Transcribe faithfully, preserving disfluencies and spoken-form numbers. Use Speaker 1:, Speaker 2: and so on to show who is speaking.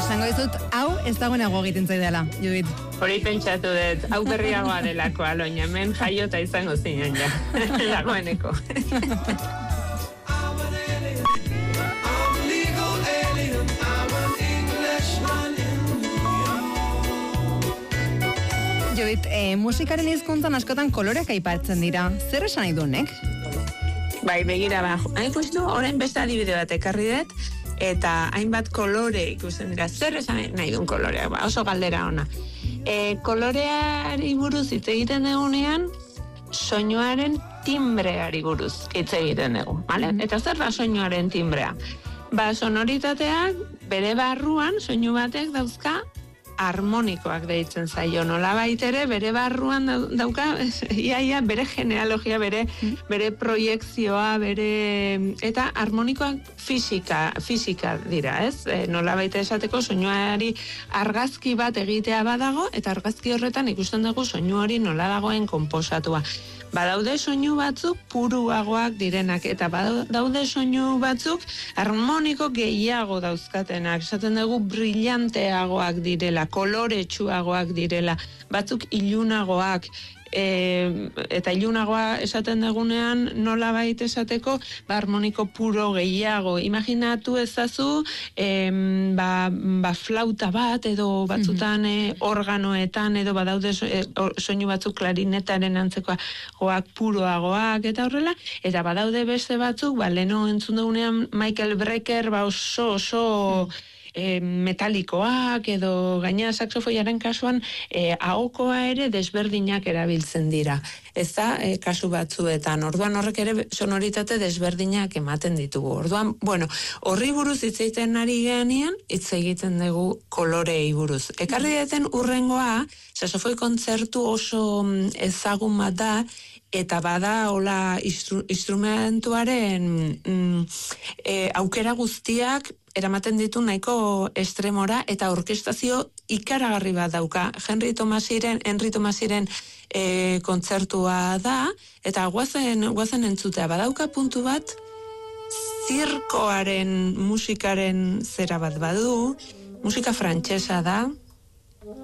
Speaker 1: Esango dizut, hau ez dagoenago egiten zaidala, Judit.
Speaker 2: Hori pentsatu dut, hau berriagoa delako, Aloña, hemen jaiota izango zinen, ja. Dagoeneko.
Speaker 1: Judit, eh, musikaren hizkuntzan askotan koloreak aipatzen dira. Zer esan nahi du honek?
Speaker 2: Bai, begira, ba, hain ikustu, orain beste adibide bat ekarri dut, eta hainbat kolore ikusten dira. Zer esan nahi duen koloreak, ba, oso galdera ona. E, koloreari buruz hitz egiten egunean, soinuaren timbreari buruz hitz egiten dugu, bale? Mm-hmm. Eta zer da soinuaren timbrea? Ba, sonoritateak bere barruan soinu batek dauzka harmonikoak deitzen zaio, nolabait ere bere barruan dauka iaia bere genealogia, bere bere proiekzioa, bere eta harmonikoak fisika, fisika dira, ez? E, nolabait esateko soinuari argazki bat egitea badago eta argazki horretan ikusten dugu soinu hori nola dagoen konposatua. Badaude soinu batzuk puruagoak direnak eta badaude soinu batzuk harmoniko gehiago dauzkatenak. Esaten dugu brillanteagoak direla, koloretsuagoak direla, batzuk ilunagoak. E, eta ilunagoa esaten dugunean nola baita esateko ba, harmoniko puro gehiago. Imaginatu ezazu e, ba, ba flauta bat edo batzutan e, organoetan edo badaude so, e, soinu batzuk klarinetaren antzekoagoak puroagoak eta horrela, eta badaude beste batzuk, ba, leno entzun dugunean Michael Brecker ba, oso oso E, metalikoak edo gainera saxofoiaren kasuan e, ahokoa ere desberdinak erabiltzen dira. Ez da, e, kasu batzuetan. Orduan horrek ere sonoritate desberdinak ematen ditugu. Orduan, bueno, horri buruz hitz egiten ari geanean, hitz egiten dugu kolorei buruz. Ekarri deten urrengoa, saxofoi kontzertu oso ezagun bat da, eta bada hola instru, instrumentuaren mm, e, aukera guztiak eramaten ditu nahiko estremora eta orkestazio ikaragarri bat dauka. Henry Thomasiren, Henry Thomasiren e, kontzertua da, eta guazen, guazen entzutea badauka puntu bat, zirkoaren musikaren zera bat badu, musika frantsesa da,